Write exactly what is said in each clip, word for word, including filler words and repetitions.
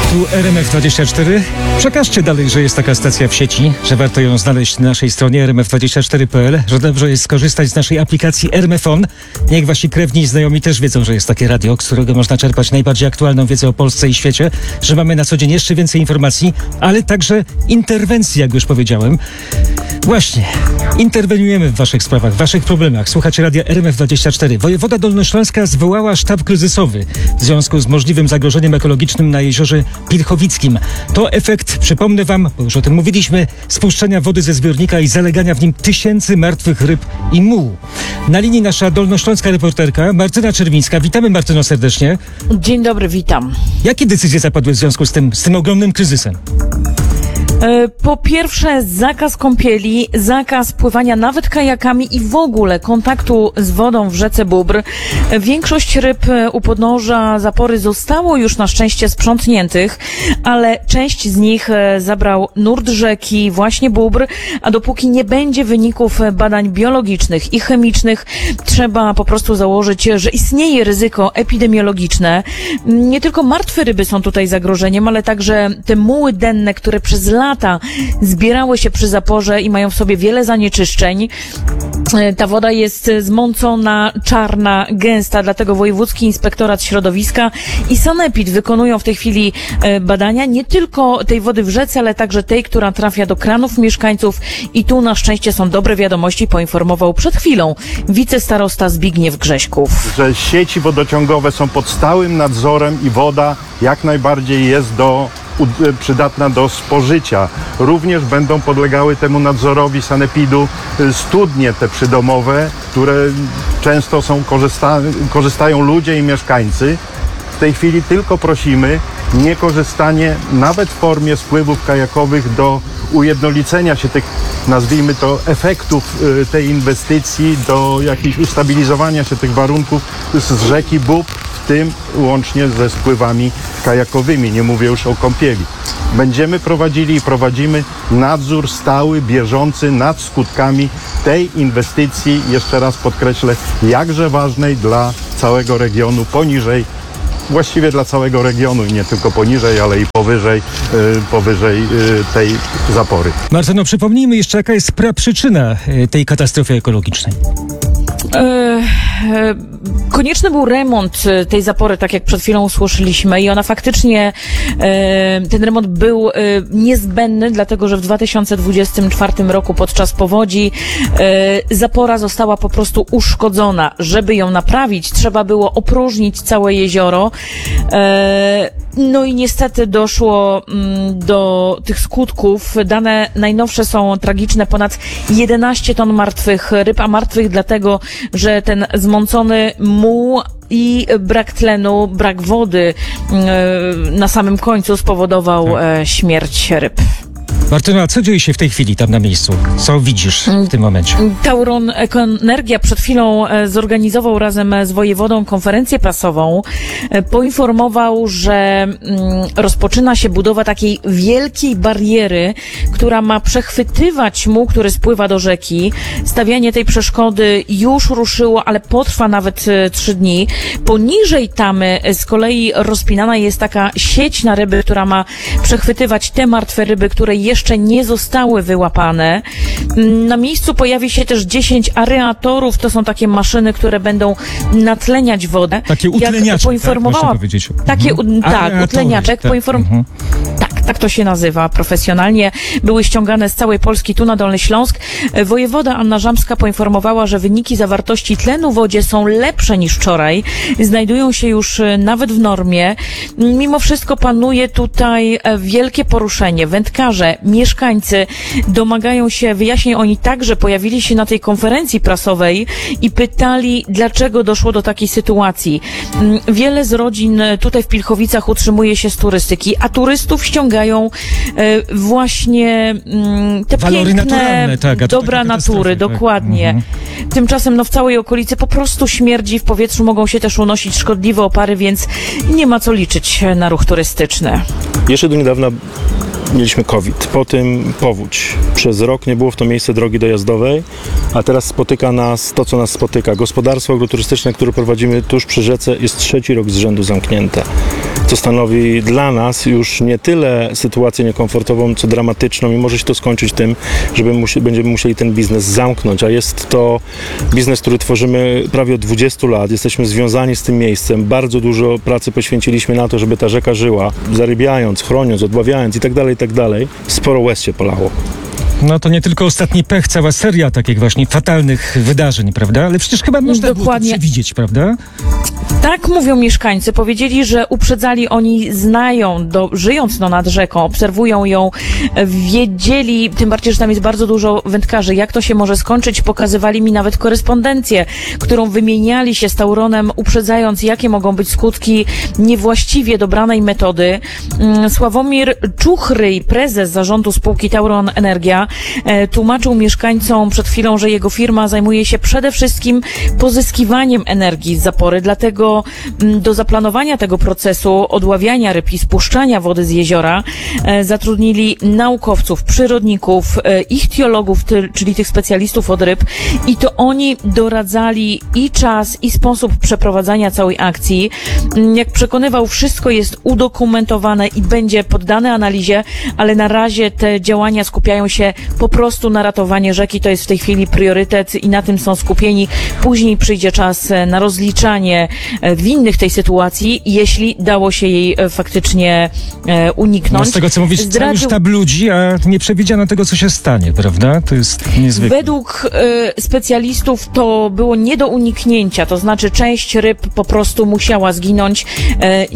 Tu R M F dwadzieścia cztery. Przekażcie dalej, że jest taka stacja w sieci, że warto ją znaleźć na naszej stronie r m f dwadzieścia cztery kropka p l, że dobrze jest skorzystać z naszej aplikacji R M F on. Niech wasi krewni i znajomi też wiedzą, że jest takie radio, z którego można czerpać najbardziej aktualną wiedzę o Polsce i świecie, że mamy na co dzień jeszcze więcej informacji, ale także interwencji, jak już powiedziałem. Właśnie, interweniujemy w waszych sprawach, w waszych problemach. Słuchacie radia R M F dwadzieścia cztery. Wojewoda Dolnośląska zwołała sztab kryzysowy w związku z możliwym zagrożeniem ekologicznym na jeziorze Pilchowickim. To efekt, przypomnę wam, bo już o tym mówiliśmy, spuszczenia wody ze zbiornika i zalegania w nim tysięcy martwych ryb i mułu. Na linii nasza dolnośląska reporterka Martyna Czerwińska. Witamy, Martyno, serdecznie. Dzień dobry, witam. Jakie decyzje zapadły w związku z tym, z tym ogromnym kryzysem? Po pierwsze, zakaz kąpieli, zakaz pływania nawet kajakami i w ogóle kontaktu z wodą w rzece Bóbr. Większość ryb u podnóża zapory zostało już na szczęście sprzątniętych, ale część z nich zabrał nurt rzeki, właśnie Bóbr, a dopóki nie będzie wyników badań biologicznych i chemicznych, trzeba po prostu założyć, że istnieje ryzyko epidemiologiczne. Nie tylko martwe ryby są tutaj zagrożeniem, ale także te muły denne, które przez lata zbierały się przy zaporze i mają w sobie wiele zanieczyszczeń. Ta woda jest zmącona, czarna, gęsta, dlatego Wojewódzki Inspektorat Środowiska i Sanepid wykonują w tej chwili badania nie tylko tej wody w rzece, ale także tej, która trafia do kranów mieszkańców i tu na szczęście są dobre wiadomości, poinformował przed chwilą wicestarosta Zbigniew Grześków. Że sieci wodociągowe są pod stałym nadzorem i woda jak najbardziej jest do przydatna do spożycia. Również będą podlegały temu nadzorowi sanepidu studnie te przydomowe, które często są korzysta, korzystają ludzie i mieszkańcy. W tej chwili tylko prosimy nie korzystanie nawet w formie spływów kajakowych do ujednolicenia się tych, nazwijmy to, efektów tej inwestycji, do jakichś ustabilizowania się tych warunków z rzeki Bóbr, w tym łącznie ze spływami kajakowymi, nie mówię już o kąpieli. Będziemy prowadzili i prowadzimy nadzór stały, bieżący nad skutkami tej inwestycji, jeszcze raz podkreślę, jakże ważnej dla całego regionu, poniżej, właściwie dla całego regionu i nie tylko poniżej, ale i powyżej, yy, powyżej yy, tej zapory. Martyno, przypomnijmy jeszcze, jaka jest praprzyczyna tej katastrofy ekologicznej. E, e, konieczny był remont tej zapory, tak jak przed chwilą usłyszeliśmy, i ona faktycznie, e, ten remont był e, niezbędny, dlatego że w dwa tysiące dwudziestym czwartym roku podczas powodzi e, zapora została po prostu uszkodzona. Żeby ją naprawić, trzeba było opróżnić całe jezioro. E, no i niestety doszło m, do tych skutków. Dane najnowsze są tragiczne. Ponad jedenaście ton martwych ryb, a martwych dlatego, że ten zmącony muł i brak tlenu, brak wody yy, na samym końcu spowodował yy, śmierć ryb. Martyna, co dzieje się w tej chwili tam na miejscu? Co widzisz w tym momencie? Tauron Ekoenergia przed chwilą zorganizował razem z wojewodą konferencję prasową. Poinformował, że rozpoczyna się budowa takiej wielkiej bariery, która ma przechwytywać muł, który spływa do rzeki. Stawianie tej przeszkody już ruszyło, ale potrwa nawet trzy dni. Poniżej tamy z kolei rozpinana jest taka sieć na ryby, która ma przechwytywać te martwe ryby, które jeszcze jeszcze nie zostały wyłapane. Na miejscu pojawi się też dziesięć areatorów. To są takie maszyny, które będą natleniać wodę. Takie utleniacze, poinformowała, tak, powiedzieć. Takie, mhm. tak, utleniaczek. Tak. Poinform... Mhm. Tak, tak to się nazywa profesjonalnie. Były ściągane z całej Polski tu na Dolny Śląsk. Wojewoda Anna Żamska poinformowała, że wyniki zawartości tlenu w wodzie są lepsze niż wczoraj. Znajdują się już nawet w normie. Mimo wszystko panuje tutaj wielkie poruszenie. Wędkarze, mieszkańcy domagają się wyjaśnień. Oni także pojawili się na tej konferencji prasowej i pytali, dlaczego doszło do takiej sytuacji. Wiele z rodzin tutaj w Pilchowicach utrzymuje się z turystyki, a turystów ściągają e, właśnie m, te Walory piękne tak, dobra natury, tak. dokładnie. Mhm. Tymczasem no, w całej okolicy po prostu śmierdzi, w powietrzu mogą się też unosić szkodliwe opary, więc nie ma co liczyć na ruch turystyczny. Jeszcze do niedawna mieliśmy COVID, potem powódź. Przez rok nie było w to miejsce drogi dojazdowej, a teraz spotyka nas to, co nas spotyka. Gospodarstwo agroturystyczne, które prowadzimy tuż przy rzece, jest trzeci rok z rzędu zamknięte. co stanowi dla nas już nie tyle sytuację niekomfortową, co dramatyczną i może się to skończyć tym, że musi, będziemy musieli ten biznes zamknąć, a jest to biznes, który tworzymy prawie od dwudziestu lat. Jesteśmy związani z tym miejscem. Bardzo dużo pracy poświęciliśmy na to, żeby ta rzeka żyła, zarybiając, chroniąc, odławiając i tak dalej, i tak dalej. Sporo łez się polało. No to nie tylko ostatni pech, cała seria takich właśnie fatalnych wydarzeń, prawda? Ale przecież chyba można było to Dokładnie. przewidzieć, prawda? Tak mówią mieszkańcy. Powiedzieli, że uprzedzali, oni znają, do, żyjąc no, nad rzeką, obserwują ją, wiedzieli, tym bardziej, że tam jest bardzo dużo wędkarzy, jak to się może skończyć. Pokazywali mi nawet korespondencję, którą wymieniali się z Tauronem, uprzedzając, jakie mogą być skutki niewłaściwie dobranej metody. Sławomir Czuchryj, prezes zarządu spółki Tauron Energia, tłumaczył mieszkańcom przed chwilą, że jego firma zajmuje się przede wszystkim pozyskiwaniem energii z zapory, dlatego do zaplanowania tego procesu odławiania ryb i spuszczania wody z jeziora zatrudnili naukowców, przyrodników, ichtiologów, czyli tych specjalistów od ryb, i to oni doradzali i czas, i sposób przeprowadzania całej akcji. Jak przekonywał, wszystko jest udokumentowane i będzie poddane analizie, ale na razie te działania skupiają się po prostu na ratowanie rzeki. To jest w tej chwili priorytet i na tym są skupieni. Później przyjdzie czas na rozliczanie winnych tej sytuacji, jeśli dało się jej faktycznie uniknąć. No z tego, co mówisz, Zdradził... cały sztab ludzi, a nie przewidziano tego, co się stanie, prawda? To jest niezwykłe. Według y, specjalistów to było nie do uniknięcia, to znaczy część ryb po prostu musiała zginąć. Y,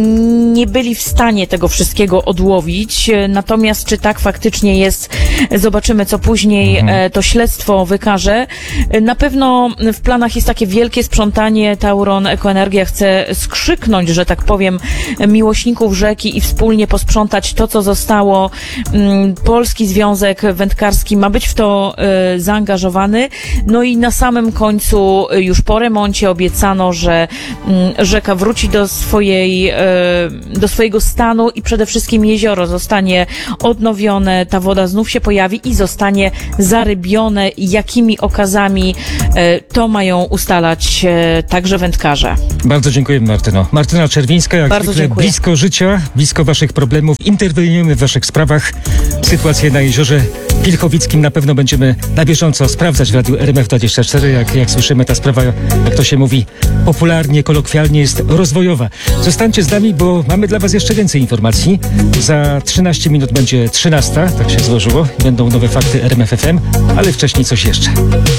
nie byli w stanie tego wszystkiego odłowić, y, natomiast czy tak faktycznie jest, zobaczymy, co później mhm. y, to śledztwo wykaże. Y, na pewno w planach jest takie wielkie sprzątanie. Tauron Ekoenergia chce skrzyknąć, że tak powiem, miłośników rzeki i wspólnie posprzątać to, co zostało. Y, Polski Związek Wędkarski ma być w to y, zaangażowany. No i na samym końcu, y, już po remoncie, obiecano, że y, rzeka wróci do swojej, y, do swojego stanu i przede wszystkim jezioro zostanie odnowione, ta woda znów się pojawi i zostanie zarybione. Jakimi okazami y, to mają ustalać y, także wędkarze. Bardzo dziękuję, Martyno. Martyna Czerwińska, jak Bardzo zwykle dziękuję. blisko życia, blisko waszych problemów. Interweniujemy w waszych sprawach. Sytuację na jeziorze Pilchowickim na pewno będziemy na bieżąco sprawdzać w Radiu R M F dwadzieścia cztery. Jak, jak słyszymy, ta sprawa, jak to się mówi popularnie, kolokwialnie, jest rozwojowa. Zostańcie z nami, bo mamy dla was jeszcze więcej informacji. Za trzynaście minut będzie trzynasta, tak się złożyło. Będą nowe fakty R M F F M, ale wcześniej coś jeszcze.